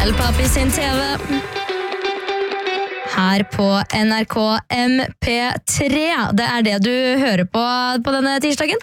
El Papi sin TV. Her på NRK MP3. Det det du hører på denne tirsdagen.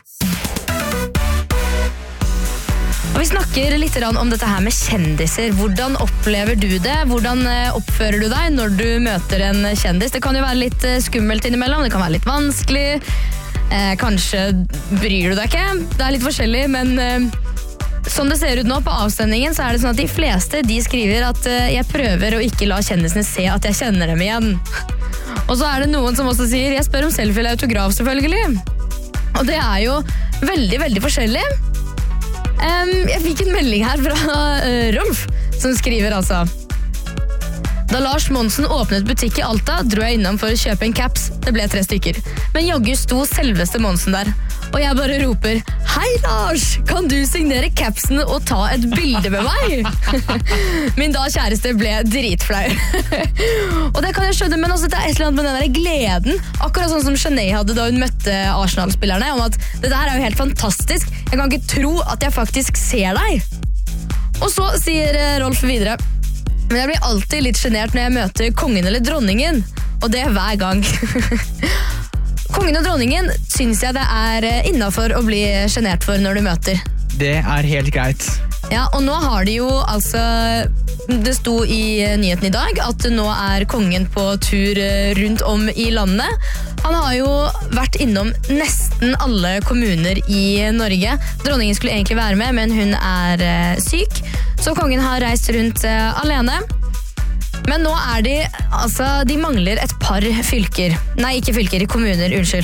Og vi snakker litt om dette her med kjendiser. Hvordan opplever du det? Hvordan oppfører du deg når du møter en kjendis? Det kan jo være litt skummelt innimellom, det kan være litt vanskelig. Kanskje bryr du deg ikke. Det litt forskjellig, men som det ser ut nå på avsendingen, så det sånn at de fleste de skriver at jeg prøver å ikke la kjendisene se at jeg kjenner dem igjen. Og så det noen som også sier jeg spør om selfie eller autograf selvfølgelig. Og det jo veldig, veldig forskjellig. Jeg fikk en melding her fra Rolf, som skriver altså: Da Lars Monsen åpnet butikk i Alta, dro jeg innom for å kjøpe en caps. Det ble 3 stykker. Men jaggu sto selveste Monsen der. Og jeg bare roper: Hei Lars, kan du signere capsen og ta et bilde med meg? Min da kjæreste ble dritflau. Og det kan jeg skjønne, men også det et eller annet med den der gleden. Akkurat sånn som Sinead hadde da hun møtte Arsenal-spillerne, om at det der jo helt fantastisk. Jeg kan ikke tro at jeg faktisk ser deg. Og så sier Rolf videre: Men jeg blir alltid litt genert når jeg møter kongen eller dronningen. Og det hver gang. Kongen og dronningen synes jeg det innenfor å bli genert for når du møter. Det helt greit. Ja, og nå har de jo altså, det sto i nyheten i dag at nå kongen på tur rundt om i landet. Han har jo vært innom nesten alle kommuner i Norge. Dronningen skulle egentlig være med, men hun syk. Så kongen har reist rundt alene. Men nå de mangler et par fylker. Nei, ikke fylker, kommuner, unnskyld.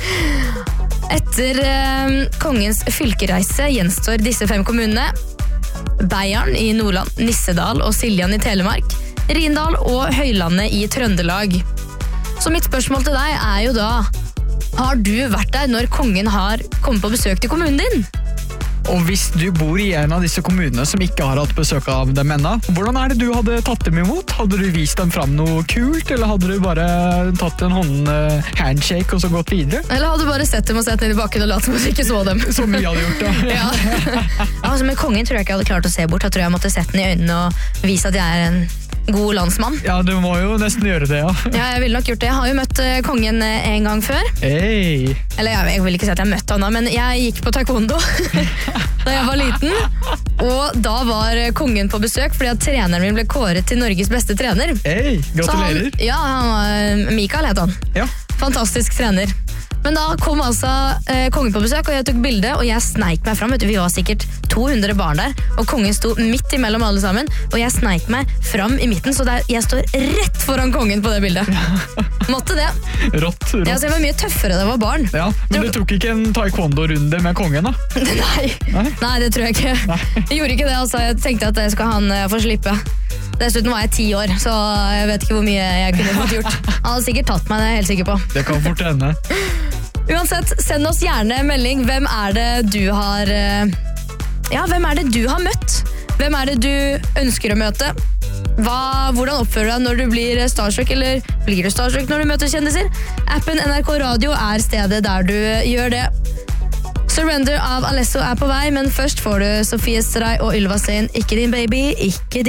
Etter kongens fylkereise gjenstår disse 5 kommunene: Beiarn i Nordland, Nissedal og Siljan i Telemark, Rindal og Høylandet i Trøndelag. Så mitt spørsmål til deg jo da: har du vært der når kongen har kommet på besøk til kommunen din? Og hvis du bor i en av disse kommunene som ikke har hatt besøk av dem ennå, hvordan det du hadde tatt dem imot? Hadde du vist dem fram noe kult, eller hadde du bare tatt en handshake og så gått videre? Eller hadde du bare sett dem og sett ned i bakken og latt som at du ikke så dem? Som vi hadde gjort, da. Ja. Altså, med kongen tror jeg ikke jeg hadde klart å se bort. Jeg tror jeg måtte sette den i øynene og vise at jeg en god landsmann. Ja, du må jo nesten gjøre det, ja. Ja, jeg ville nok gjort det. Jeg har jo møtt kongen en gang før. Hey. Eller jeg vil ikke si at jeg møtte han da, men jeg gikk på taekwondo da jeg var liten. Og da var kongen på besøk, fordi at treneren min ble kåret til Norges beste trener. Hey, gratulerer. Mikael het han. Ja. Fantastisk trener. Men da kom altså kongen på besøk, og jeg tok bilde, og jeg sneik meg fram. Vi var sikkert 200 barn der, og kongen sto midt imellom alle sammen, og jeg sneik meg fram i midten, så jeg står rett foran kongen på det bildet. Måtte det. Rått. Ja, så jeg var mye tøffere da jeg var barn. Ja, men du tok ikke en taekwondo-runde med kongen da? Nei, det tror jeg ikke. Jeg gjorde ikke det, altså. Jeg tenkte at det skal han få slippe. Dessuten var jeg 10 år, så jeg vet ikke hvor mye jeg kunne fått gjort. Han hadde sikkert tatt meg, det er jeg helt sikker på. Det kan fort hende. Uansett, send oss gjerne en melding. Hvem det du har hvem det du har møtt? Hvem det du ønsker å møte? Hvordan oppfører du deg når du blir starstruck, eller blir du starstruck når du møter kjendiser? Appen NRK Radio stedet der du gjør det. Surrender av Alesso på vei, men først får du Sofie Stray og Ylva sin Ikke din baby, ikke din